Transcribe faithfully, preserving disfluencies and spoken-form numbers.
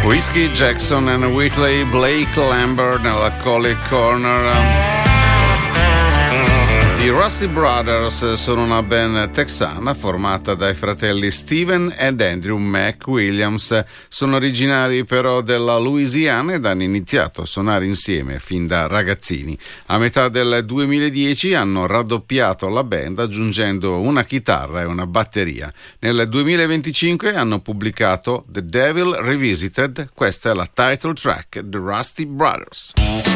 Whiskey Jackson and Whitley Blake Lambert nella Collie Corner. I Rusty Brothers sono una band texana formata dai fratelli Steven ed Andrew McWilliams. Sono originari però della Louisiana ed hanno iniziato a suonare insieme fin da ragazzini. A metà del duemiladieci hanno raddoppiato la band aggiungendo una chitarra e una batteria. Nel duemilaventicinque hanno pubblicato The Devil Revisited, questa è la title track, The Rusty Brothers.